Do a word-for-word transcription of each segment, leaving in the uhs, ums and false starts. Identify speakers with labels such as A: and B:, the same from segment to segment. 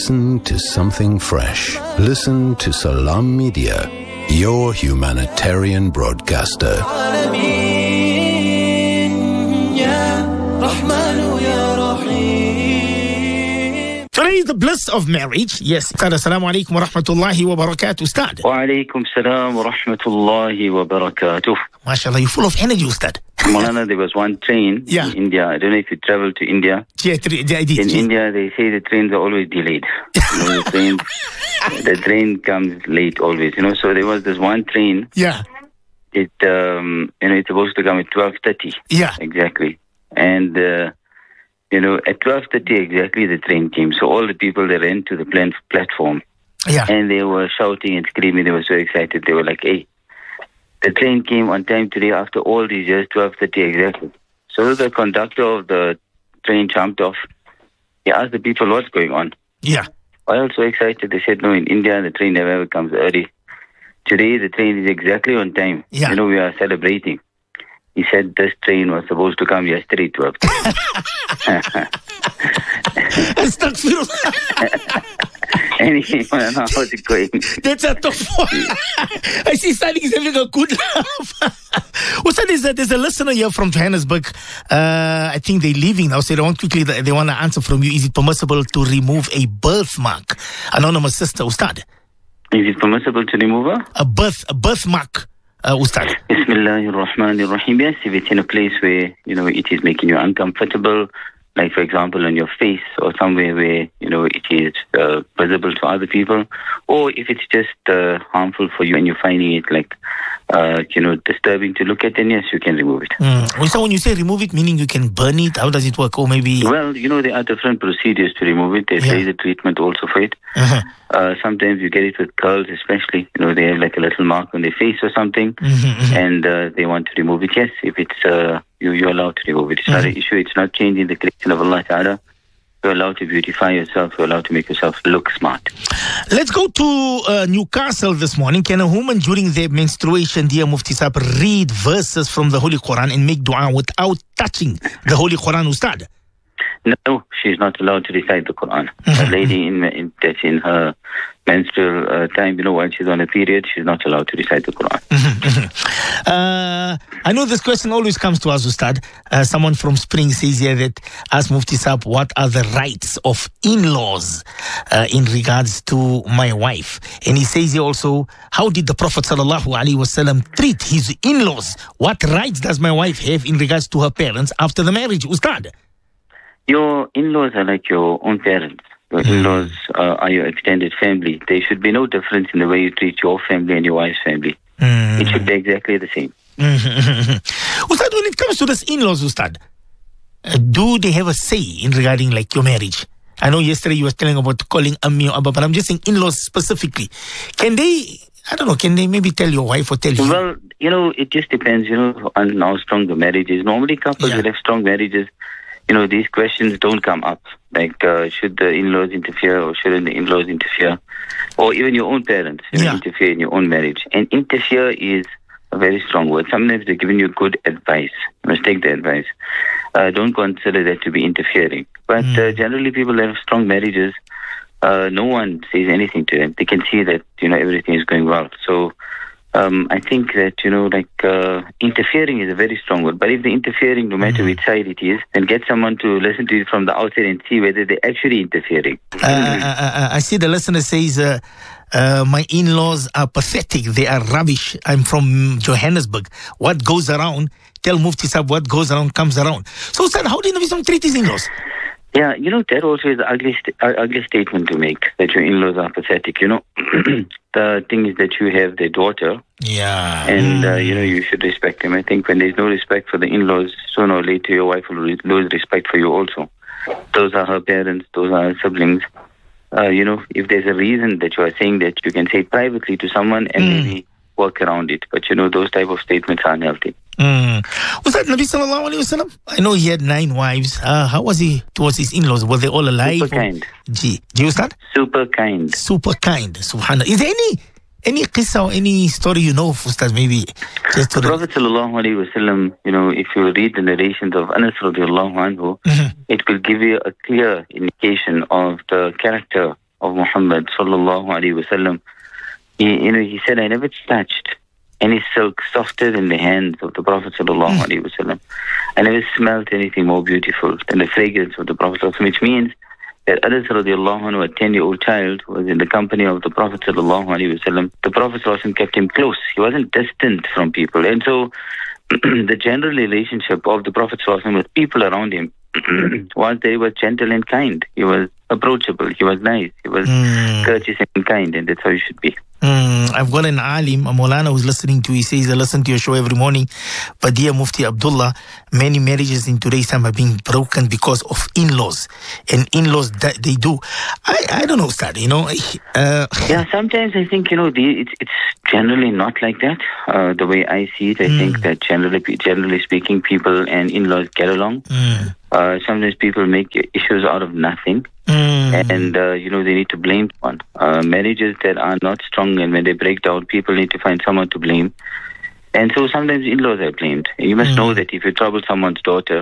A: Listen to something fresh. Listen to Salam Media, your humanitarian broadcaster.
B: Today is the bliss of marriage. Yes. Assalamu alaikum wa rahmatullahi wa barakatuh, Ustad.
C: Wa alaikum salam wa rahmatullahi wa barakatuh.
B: MashaAllah, you're full of energy, Ustad.
C: Maulana, there was one train
B: yeah.
C: in India. I don't know if you traveled to India.
B: Yeah, I did.
C: In India, they say the trains are always delayed. You know, the train, the train comes late always. You know, so there was this one train.
B: Yeah.
C: It, um, you know, it's supposed to come at twelve thirty.
B: Yeah.
C: Exactly. And, uh, you know, at twelve thirty exactly, the train came. So all the people, they ran to the plan- platform.
B: Yeah.
C: And they were shouting and screaming. They were so excited. They were like, hey, the train came on time today after all these years, twelve thirty exactly. So the conductor of the train jumped off. He asked the people what's going on.
B: Yeah.
C: Why all so excited? They said, no, in India, the train never ever comes early. Today, the train is exactly on time.
B: Yeah.
C: You know, we are celebrating. He said this train was supposed to come yesterday, twelve thirty. Anyway, how's it going?
B: That's a tough one. I see Salik is having a good laugh. What's that? There's a, there's a listener here from Johannesburg. Uh, I think they're leaving now, so they want quickly, they want to answer from you. Is it permissible to remove a birthmark? Anonymous sister, Ustad.
C: Is it permissible to remove her?
B: A birth, a birthmark, uh, Ustad.
C: Bismillahir Rahmanir Rahim. Yes, if it's in a place where, you know, it is making you uncomfortable, like, for example, on your face or somewhere where, you know, it is uh, visible to other people, or if it's just uh, harmful for you and you're finding it, like, uh, you know, disturbing to look at, then yes, you can remove it.
B: Mm. So when you say remove it, meaning you can burn it, how does it work? Or maybe...
C: Well, you know, there are different procedures to remove it. There's
B: Yeah.
C: laser treatment also for it.
B: Uh-huh.
C: Uh, sometimes you get it with girls especially. You know, they have like a little mark on their face or something,
B: Mm-hmm, mm-hmm.
C: and uh, they want to remove it. Yes, if it's... Uh, You, you're allowed to remove it. It's not an issue. It's not changing the creation of Allah Ta'ala. You're allowed to beautify yourself. You're allowed to make yourself look smart.
B: Let's go to uh, Newcastle this morning. Can a woman during their menstruation, dear Mufti Saab, read verses from the Holy Quran and make dua without touching the Holy Quran, Ustad?
C: No, she's not allowed to recite the Quran. A lady in, in that's in her menstrual uh, time, you know, while she's on a period, she's not allowed to recite the Quran.
B: uh, I know this question always comes to us, Ustad. Uh, someone from Spring says here that, ask Mufti Saab, what are the rights of in-laws uh, in regards to my wife? And he says here also, how did the Prophet sallallahu alaihi wasallam treat his in-laws? What rights does my wife have in regards to her parents after the marriage, Ustad?
C: Your in-laws are like your own parents. Your mm. in-laws uh, are your extended family. There should be no difference in the way you treat your family and your wife's family. Mm. It should be exactly the same.
B: Ustad, when it comes to this in-laws, Ustad, uh, do they have a say in regarding like your marriage? I know yesterday you were telling about calling Ammi or Abba, but I'm just saying in-laws specifically. Can they, I don't know, can they maybe tell your wife or tell you?
C: Well, you know, it just depends, you know, on how strong the marriage is. Normally couples
B: Yeah.
C: that have strong marriages, you know, these questions don't come up. Like, uh, should the in-laws interfere or shouldn't the in-laws interfere? Or even your own parents you know,
B: Yeah.
C: interfere in your own marriage. And interfere is a very strong word. Sometimes they're giving you good advice. You must take the advice. Uh, don't consider that to be interfering. But
B: Mm.
C: uh, generally people that have strong marriages, uh, no one says anything to them. They can see that, you know, everything is going well. So, Um, I think that, you know, like, uh, interfering is a very strong word. But if they're interfering, no matter mm-hmm. which side it is, then get someone to listen to it from the outside and see whether they're actually interfering.
B: Uh, uh, uh, I see the listener says, uh, uh, my in-laws are pathetic. They are rubbish. I'm from Johannesburg. What goes around, tell Mufti Saab, what goes around comes around. So, sir, how do you know treat his in-laws?
C: Yeah, you know, that also is an ugly, st- ugly statement to make, that your in-laws are pathetic. You know, the thing is that you have their daughter.
B: Yeah.
C: And, uh, you know, you should respect them. I think when there's no respect for the in-laws, sooner or later your wife will lose respect for you also. Those are her parents. Those are her siblings. Uh, you know, if there's a reason that you are saying that, you can say it privately to someone and mm. maybe work around it. But, you know, those type of statements are unhealthy.
B: Mm. Was that Nabi sallallahu alayhi wa sallam? I know he had nine wives. Uh, how was he towards his in-laws? Were they all alive?
C: Super kind.
B: Gee, do you start?
C: Super kind.
B: Super kind. Subhanallah. Is there any any qissa or any story you know of Ustaz, maybe? Just to
C: the Prophet sallallahu alayhi wa sallam, you know, if you read the narrations of Anas radiallahu anhu, mm-hmm. it will give you a clear indication of the character of Muhammad sallallahu alaihi wasallam, he, you know, he said, I never touched any silk softer than the hands of the Prophet sallallahu alaihi wasallam. I never smelled anything more beautiful than the fragrance of the Prophet sallallahu alaihi wasallam, which means that Anas radiallahu anhu, a ten-year-old child, was in the company of the Prophet sallallahu alaihi wasallam. The Prophet sallallahu alaihi wasallam kept him close. He wasn't distant from people. And so the general relationship of the Prophet sallallahu alaihi wasallam with people around him was that he was gentle and kind. He was approachable. He was nice. He was mm. courteous and kind. And that's how you should be.
B: Mm, I've got an alim, a Maulana, who's listening to you. He says, I listen to your show every morning. But dear Mufti Abdullah, many marriages in today's time are being broken because of in-laws. And in-laws, that they do. I, I don't know, Ustad, you know. Uh,
C: yeah, sometimes I think, you know, the, it's, it's generally not like that. Uh, the way I see it, I mm. think that generally, generally speaking, people and in-laws get along. Mm. Uh, sometimes people make issues out of nothing. Mm. And, uh, you know, they need to blame one. Uh, marriages that are not strong, and when they break down, people need to find someone to blame. And so sometimes in-laws are blamed. You must mm. know that if you trouble someone's daughter,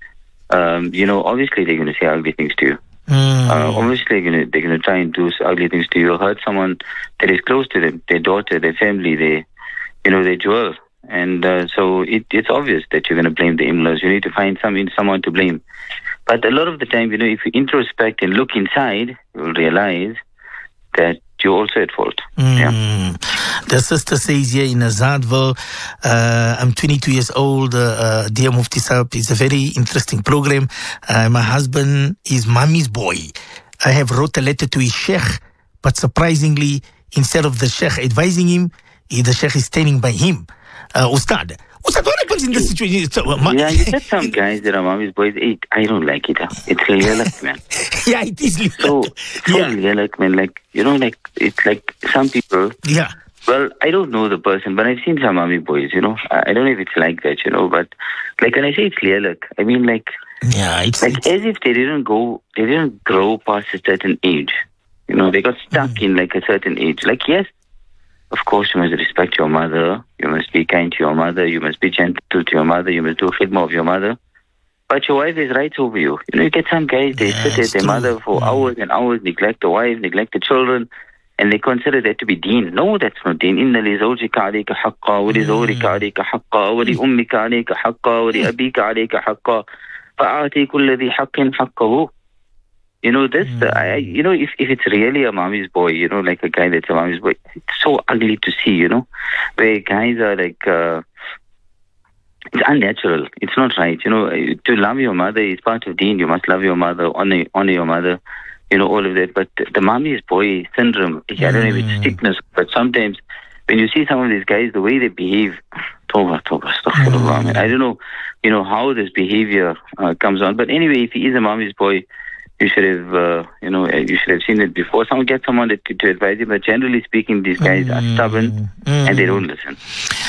C: um, you know, obviously they're going to say ugly things to you. Mm. Uh, obviously they're going to, they're going to try and do ugly things to you. Or hurt someone that is close to them, their daughter, their family, their, you know, their jewel. And uh, so it, it's obvious that you're going to blame the in-laws. You need to find some, someone to blame. But a lot of the time, you know, if you introspect and look inside, you'll realize that you're also at fault. Mm.
B: Yeah. The sister says here in Azadville, uh, I'm twenty-two years old. Uh, uh, dear Mufti Saab, it's a very interesting program. Uh, my husband is mommy's boy. I have wrote a letter to his sheikh, but surprisingly, instead of the sheikh advising him, the sheikh is standing by him. Uh, Ustad, Ustad, what happens in this situation? So, uh,
C: yeah, you said some guys that are mommy's boys. It, I don't like it. Huh? It's lilac, man.
B: Yeah, it is lilac.
C: So, so yeah. lilac, man. Like, you know, like, it's like some people.
B: Yeah.
C: Well, I don't know the person, but I've seen some mommy boys, you know. I, I don't know if it's like that, you know, but like when I say it's lilac, I mean like,
B: yeah, it's
C: like
B: it's...
C: as if they didn't go, they didn't grow past a certain age. You know, they got stuck mm. in like a certain age. Like, yes, of course, you must respect your mother. You must be kind to your mother. You must be gentle to your mother. You must do khidmah of your mother. But your wife has rights over you. You know, you get some guys, they yeah, sit at their true. mother for mm. hours and hours, neglect the wife, neglect the children, and they consider that to be deen. No, that's not deen. إِنَّ لِزَوْجِكَ عَلَيْكَ حَقًّا وَلِزَوْرِكَ عَلَيْكَ حَقًّا وَلِأُمِّكَ عَلَيْكَ حَقًّا وَلِأَبِيكَ عَلَيْكَ حَقًّا فَأَعْطِي كُلَّ ذِي حَقٍّ حَقَّهُ. You know, this, mm. I, you know, if, if it's really a mommy's boy, you know, like a guy that's a mommy's boy, it's so ugly to see, you know, where guys are like, uh, it's unnatural. It's not right. You know, to love your mother is part of deen. You must love your mother, honor, honor your mother, you know, all of that. But the mommy's boy syndrome, I don't know if it's sickness, but sometimes when you see some of these guys, the way they behave, tawbah, tawbah, astaghfirullah, man. I don't know, you know, how this behavior uh, comes on. But anyway, if he is a mommy's boy, you should have, uh, you know, you should have seen it before. Someone get someone that, to advise him. But generally speaking, these guys mm. are stubborn mm. and they don't listen.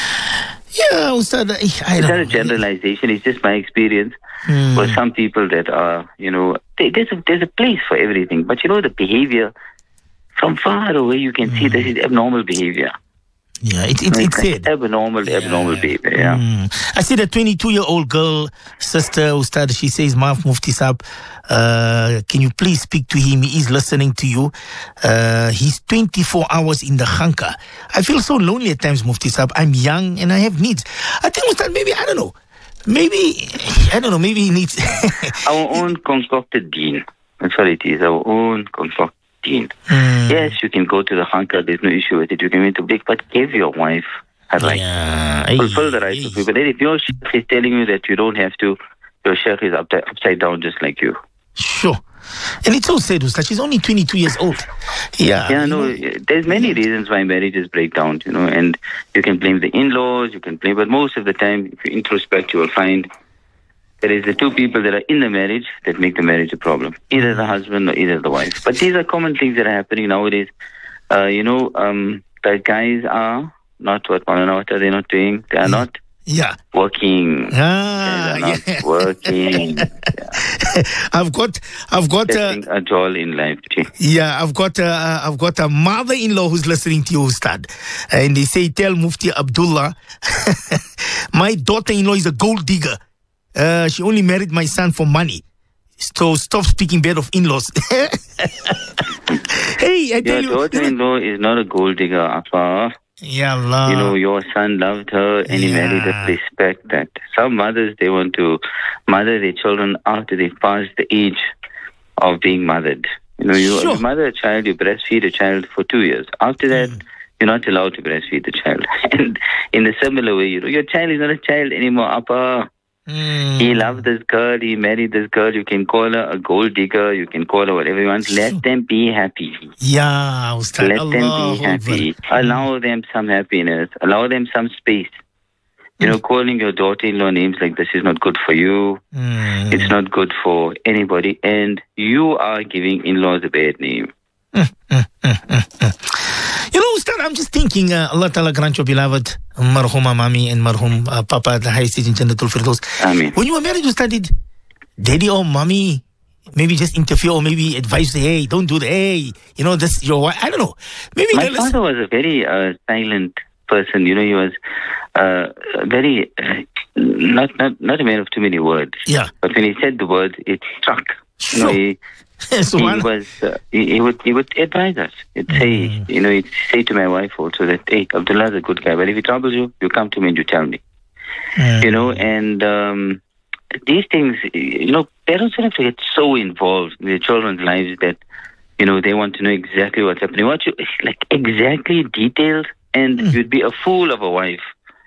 B: Yeah, Ustad, I don't
C: It's not a generalization. It's just my experience. Mm. For some people that are, you know, they, there's a there's a place for everything. But you know, the behavior from far away, you can mm. see this is abnormal behavior.
B: Yeah, it, it, it's
C: like it. Abnormal, yeah. abnormal behavior, yeah.
B: Mm. I see the twenty-two-year-old girl, sister, Ustad, she says, Maaf Mufti Saab, uh, can you please speak to him? He is listening to you. Uh, he's twenty-four hours in the khanka. I feel so lonely at times, Mufti Saab. I'm young and I have needs. I think, Ustad, maybe, I don't know, maybe, I don't know, maybe he needs...
C: Our own concocted deen. That's what it is, our own concocted deen.
B: Mm.
C: Yes, you can go to the khanka, there's no issue with it. You can win to big, but give your wife a right.
B: Yeah.
C: Fulfill the rights of people. And if your sheikh is telling you that you don't have to, your sheikh is up, upside down just like you.
B: Sure. And it's so sad, Ustad. She's only twenty-two years old. Yeah.
C: Yeah, no, there's many reasons why marriages break down, you know, and you can blame the in-laws, you can blame, but most of the time, if you introspect, you will find that it's the two people that are in the marriage that make the marriage a problem. Either the husband or either the wife. But these are common things that are happening nowadays. Uh, you know, um, the guys are not what, what are they not doing? They are not
B: yeah.
C: working.
B: Ah,
C: they are not
B: yeah.
C: working. Yeah.
B: I've got, I've got
C: uh, a joy in life.
B: Yeah, I've got, uh, I've got a mother-in-law who's listening to you, Ustad, and they say, "Tell Mufti Abdullah, my daughter-in-law is a gold digger. Uh, she only married my son for money. So stop speaking bad of in-laws." Hey, I tell
C: Your
B: you.
C: daughter-in-law is not a gold digger, Appa.
B: Ya Allah.
C: You know, your son loved her and he
B: Yeah.
C: married her. Respect that. Some mothers, they want to mother their children after they've passed the age of being mothered. You know, you,
B: Sure.
C: you mother a child, you breastfeed a child for two years. After that,
B: Mm.
C: you're not allowed to breastfeed the child. And in a similar way, you know, your child is not a child anymore, Appa.
B: Mm.
C: He loved this girl, he married this girl. You can call her a gold digger, you can call her whatever you want. Let them be happy.
B: Ya, Ustad.
C: Let them be
B: Allahu
C: happy.
B: Akbar.
C: Allow them some happiness. Allow them some space. You know, calling your daughter-in-law names like this is not good for you.
B: Mm.
C: It's not good for anybody. And you are giving in-laws a bad name.
B: You know, Ustad, I'm just thinking, uh, Allah Ta'ala grant your beloved Marhuma Mami and Marhum uh, Papa at the highest stage in Jannatul Firdaus.
C: Ameen.
B: When you were married, Ustad, did daddy or mommy maybe just interfere or maybe advise, hey, don't do that, hey, you know, this your wife, I don't know. Maybe
C: My
B: tell us-
C: father was a very uh, silent person. You know, he was uh, very, uh, not, not, not a man of too many words.
B: Yeah.
C: But when he said the words, it struck. You know,
B: Sure.
C: he,
B: So
C: he
B: one-
C: was uh, he, he would he would advise us. He'd say,
B: Mm.
C: you know, he'd say to my wife also that, hey, Abdullah's a good guy, but if he troubles you, you come to me and you tell me.
B: Mm.
C: You know, and um, these things, you know, parents don't have to get so involved in their children's lives that, you know, they want to know exactly what's happening. What you like exactly detailed, and
B: Mm.
C: you'd be a fool of a wife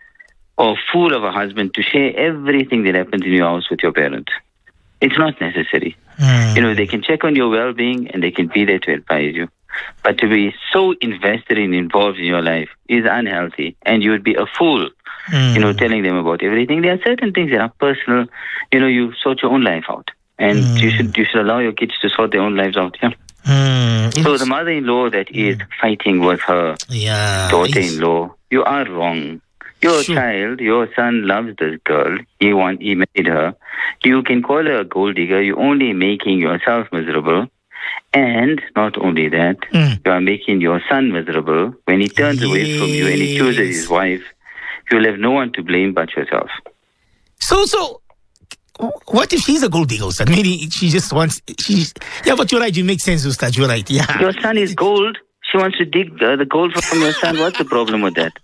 C: or fool of a husband to share everything that happens in your house with your parents. It's not necessary.
B: Mm.
C: You know, they can check on your well-being and they can be there to advise you. But to be so invested and involved in your life is unhealthy, and you would be a fool,
B: Mm.
C: you know, telling them about everything. There are certain things that are personal. You know, you sort your own life out, and
B: Mm.
C: you should you should allow your kids to sort their own lives out. Yeah.
B: Mm.
C: So
B: It's-
C: the mother-in-law that is fighting with her
B: yeah,
C: daughter-in-law, you are wrong. Your
B: Sure.
C: child, your son loves this girl. He want, he married her. You can call her a gold digger. You're only making yourself miserable. And not only that,
B: Mm.
C: you are making your son miserable. When he turns away from you and he chooses
B: Yes.
C: his wife, you'll have no one to blame but yourself.
B: So, so, what if she's a gold digger, Ustad? Maybe she just wants, she's, yeah, but you're right, you make sense, Ustad, you're right, yeah.
C: Your son is gold. She wants to dig uh, the gold from your son. What's the problem with that?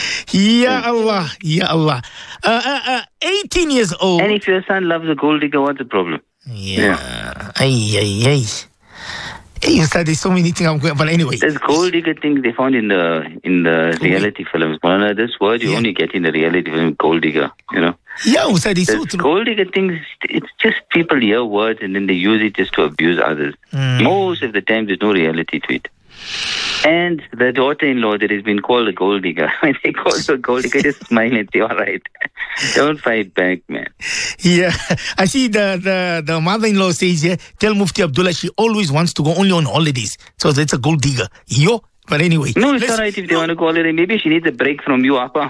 B: Ya Allah, Ya Allah. Uh, uh, uh, eighteen years old.
C: And if your son loves a gold digger, what's the problem?
B: Yeah. Ay, ay, ay. Hey, Ustad, there's so many things I'm going, but anyway.
C: There's gold digger things they found in the in the reality films. Maulana, this word you
B: Yeah.
C: only get in the reality film, gold digger. You know,
B: Yeah, Ustad, it's so
C: there's
B: true.
C: gold digger things. It's just people hear words and then they use it just to abuse others.
B: Mm.
C: Most of the time, there's no reality to it. And the daughter-in-law that has been called a gold digger, when they call her a gold digger, just smile and say, "All right, don't fight back, man."
B: Yeah, I see the, the, the mother-in-law says here, tell Mufti Abdullah she always wants to go only on holidays. So that's a gold digger. Yo, but anyway.
C: No, it's
B: let's-
C: all right if they want to call it. Maybe she needs a break from you, Appa.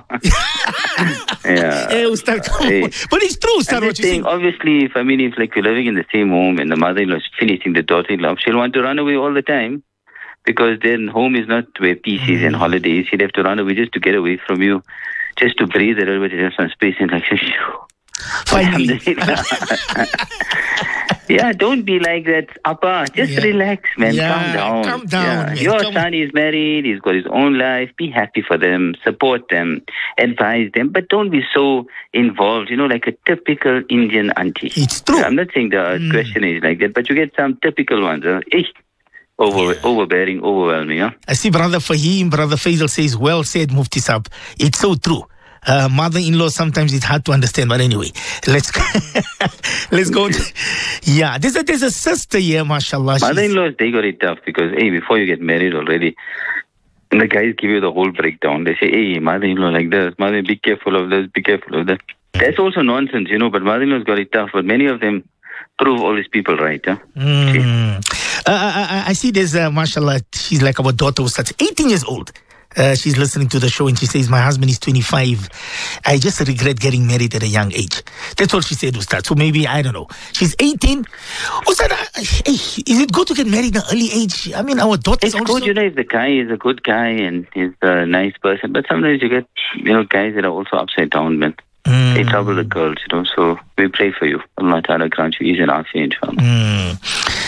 C: Yeah.
B: Hey, Ustad, come
C: Hey.
B: on. But it's true, Ustad,
C: I'm
B: what
C: just
B: you
C: saying,
B: saying.
C: obviously, if I mean, if like you're living in the same home and the mother-in-law is finishing the daughter-in-law, she'll want to run away all the time because then home is not where peace is and holidays. She'll have to run away just to get away from you, just to breathe a little bit, have some space and like, phew.
B: Finally.
C: Alhamdulillah. Yeah, don't be like that, Appa. Just
B: Yeah.
C: relax, man.
B: Yeah,
C: calm down.
B: calm down,
C: Yeah.
B: man.
C: Your
B: Come-
C: son is married. He's got his own life. Be happy for them. Support them. Advise them. But don't be so involved, you know, like a typical Indian auntie.
B: It's true.
C: I'm not saying the
B: Mm.
C: question is like that, but you get some typical ones. Huh? Eh, over,
B: Yeah.
C: overbearing, overwhelming. Huh?
B: I see Brother Fahim, Brother Faisal says, well said, Mufti Sab. It's so true. Uh, mother-in-law, sometimes it's hard to understand, but anyway, let's let's go. To, yeah, there's a, there's a sister here, mashallah. she's-
C: Mother-in-laws, they got it tough because, hey, before you get married already, the guys give you the whole breakdown. They say, hey, mother-in-law like this, mother, be careful of this, be careful of that. That's also nonsense, you know, but mother-in-laws got it tough, but many of them prove all these people right. Huh?
B: Mm. Uh, I, I, I see there's, uh, mashallah, she's like our daughter who starts eighteen years old. Uh, she's listening to the show and she says, my husband is twenty-five. I just regret getting married at a young age. That's all she said, Ustad. So maybe, I don't know. She's eighteen. Ustad, uh, hey, is it good to get married at an early age? I mean, our daughters
C: It's
B: also...
C: good, you know, if the guy is a good guy and he's a nice person, but sometimes you get, you know, guys that are also upside down, man.
B: Mm.
C: They trouble the girls, you know, so we pray for you. Allah Ta'ala grant you ease and afiyah, inshallah.
B: Mm.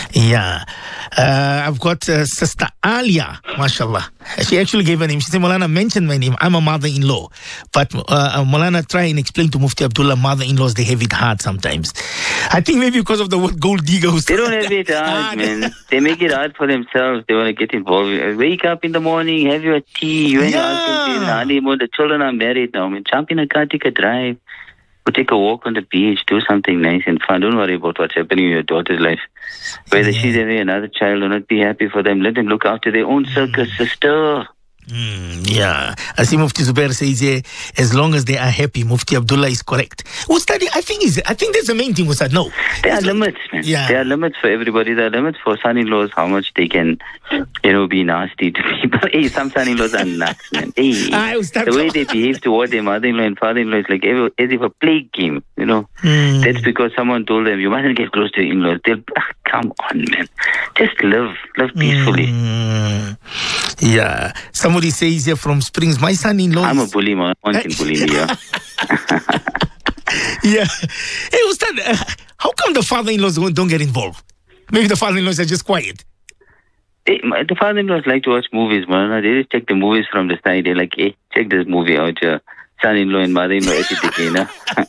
B: Yeah. Uh, I've got uh, Sister Alia, mashallah. She actually gave her name. She said, Maulana, mention my name. I'm a mother-in-law. But uh, uh, Maulana, try and explain to Mufti Abdullah, mother-in-laws, they have it hard sometimes. I think maybe because of the word gold digger.
C: They don't have it hard, man. They make it hard for themselves. They want to get involved. Wake up in the morning, have your tea. You and your husband, honeymoon. The children are married now. I mean, jump in a car, take a drive. Go take a walk on the beach, do something nice and fun. Don't worry about what's happening in your daughter's life. Whether yeah. she's having another child or not, be happy for them. Let them look after their own circus, mm. sister.
B: Mm, yeah. I see Mufti Zubair says here, as long as they are happy, Mufti Abdullah is correct. Ustad, I think is I think that's the main thing, Ustad. No.
C: There are limits, man. Yeah. There are limits for everybody. There are limits for son-in-laws, how much they can, you know, be nasty to people. Hey, some son-in-laws are nuts, man. Hey, ah, the way they behave toward their mother-in-law and father-in-law is like as if a plague game, you know. Mm. That's because someone told them, you mustn't get close to your in-laws. They'll, ah, come on, man. Just live. Live peacefully.
B: Mm. Yeah. Somebody says here from Springs, my son-in-law
C: I'm
B: is...
C: a bully, man. One can bully me, yeah.
B: Yeah. Hey, Ustad, uh, how come the father-in-laws don't, don't get involved? Maybe the father-in-laws are just quiet.
C: Hey, my, the father-in-laws like to watch movies, man. They just check the movies from the side. They're like, hey, check this movie out. Your son-in-law and mother-in-law at it again, huh?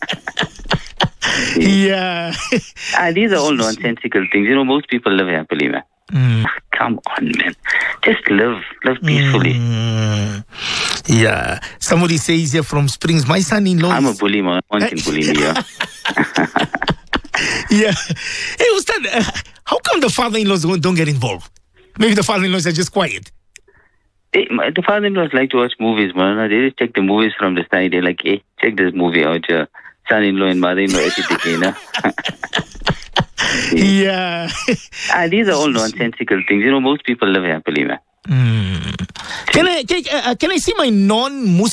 B: Yeah.
C: Ah, these are all nonsensical things. You know, most people live happily, man. Mm. Ah, come on, man. Just live. Live peacefully.
B: Mm. Yeah. Somebody says here from Springs, my son-in-law
C: I'm
B: is...
C: a bully, man. One can bully me, yeah.
B: Yeah. Hey, Ustad, uh, how come the father-in-laws don't, don't get involved? Maybe the father-in-laws are just quiet.
C: Hey, my, the father-in-laws like to watch movies, man. They just check the movies from the side. They're like, hey, check this movie out. Your son-in-law and mother-in-law at it again, huh?
B: Yeah.
C: Ah, these are all nonsensical things. You know, most people live happily, man.
B: Mm. Can I can, uh, can I see my non-Muslim